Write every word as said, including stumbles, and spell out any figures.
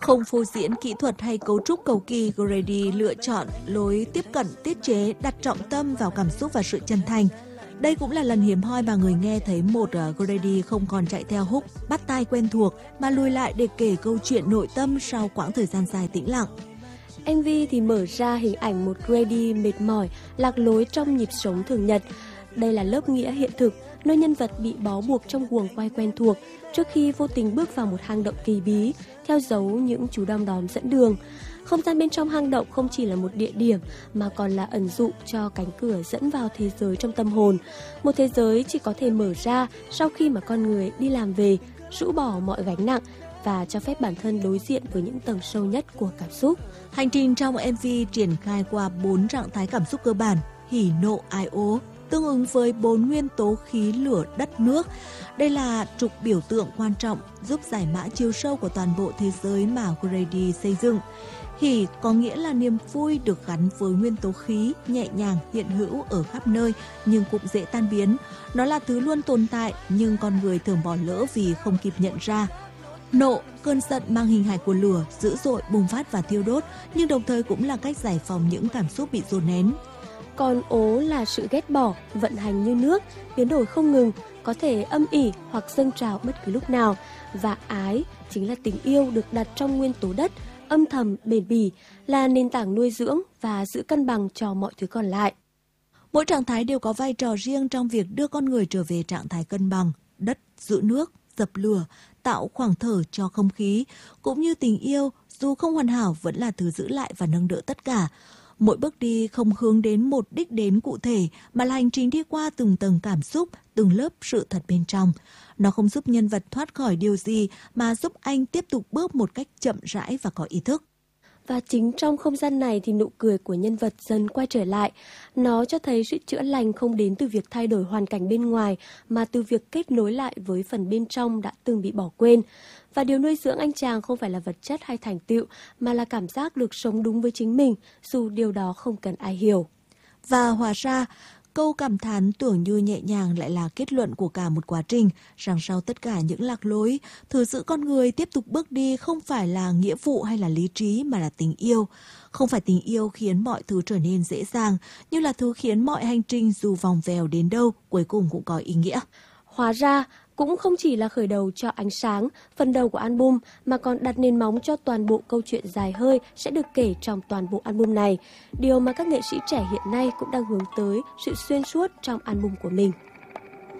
Không phô diễn kỹ thuật hay cấu trúc cầu kỳ, Grady lựa chọn lối tiếp cận tiết chế đặt trọng tâm vào cảm xúc và sự chân thành. Đây cũng là lần hiếm hoi mà người nghe thấy một Grady không còn chạy theo hook bắt tai quen thuộc mà lùi lại để kể câu chuyện nội tâm sau quãng thời gian dài tĩnh lặng. em vê thì mở ra hình ảnh một Grady mệt mỏi, lạc lối trong nhịp sống thường nhật. Đây là lớp nghĩa hiện thực, nơi nhân vật bị bó buộc trong guồng quay quen thuộc trước khi vô tình bước vào một hang động kỳ bí, theo dấu những chú đom đóm dẫn đường. Không gian bên trong hang động không chỉ là một địa điểm mà còn là ẩn dụ cho cánh cửa dẫn vào thế giới trong tâm hồn. Một thế giới chỉ có thể mở ra sau khi mà con người đi làm về, rũ bỏ mọi gánh nặng và cho phép bản thân đối diện với những tầng sâu nhất của cảm xúc. Hành trình trong em vê triển khai qua bốn trạng thái cảm xúc cơ bản: hỉ, nộ, ái, ố, tương ứng với bốn nguyên tố khí, lửa, đất, nước. Đây là trục biểu tượng quan trọng giúp giải mã chiều sâu của toàn bộ thế giới mà Grady xây dựng. Hỉ có nghĩa là niềm vui được gắn với nguyên tố khí, nhẹ nhàng, hiện hữu ở khắp nơi nhưng cũng dễ tan biến. Nó là thứ luôn tồn tại nhưng con người thường bỏ lỡ vì không kịp nhận ra. Nộ, cơn giận mang hình hài của lửa, dữ dội, bùng phát và thiêu đốt, nhưng đồng thời cũng là cách giải phóng những cảm xúc bị dồn nén. Còn ố là sự ghét bỏ, vận hành như nước, biến đổi không ngừng, có thể âm ỉ hoặc dâng trào bất cứ lúc nào. Và ái chính là tình yêu được đặt trong nguyên tố đất, âm thầm, bền bỉ, là nền tảng nuôi dưỡng và giữ cân bằng cho mọi thứ còn lại. Mỗi trạng thái đều có vai trò riêng trong việc đưa con người trở về trạng thái cân bằng. Đất giữ nước, dập lửa, tạo khoảng thở cho không khí, cũng như tình yêu, dù không hoàn hảo vẫn là thứ giữ lại và nâng đỡ tất cả. Mỗi bước đi không hướng đến một đích đến cụ thể mà là hành trình đi qua từng tầng cảm xúc, từng lớp sự thật bên trong. Nó không giúp nhân vật thoát khỏi điều gì mà giúp anh tiếp tục bước một cách chậm rãi và có ý thức. Và chính trong không gian này thì nụ cười của nhân vật dần quay trở lại. Nó cho thấy sự chữa lành không đến từ việc thay đổi hoàn cảnh bên ngoài mà từ việc kết nối lại với phần bên trong đã từng bị bỏ quên. Và điều nuôi dưỡng anh chàng không phải là vật chất hay thành tựu mà là cảm giác được sống đúng với chính mình dù điều đó không cần ai hiểu. Và hóa ra, câu cảm thán tưởng như nhẹ nhàng lại là kết luận của cả một quá trình, rằng sau tất cả những lạc lối, thứ giữ con người tiếp tục bước đi không phải là nghĩa vụ hay là lý trí mà là tình yêu. Không phải tình yêu khiến mọi thứ trở nên dễ dàng, nhưng là thứ khiến mọi hành trình dù vòng vèo đến đâu, cuối cùng cũng có ý nghĩa. Hóa ra, cũng không chỉ là khởi đầu cho ánh sáng, phần đầu của album, mà còn đặt nền móng cho toàn bộ câu chuyện dài hơi sẽ được kể trong toàn bộ album này. Điều mà các nghệ sĩ trẻ hiện nay cũng đang hướng tới sự xuyên suốt trong album của mình.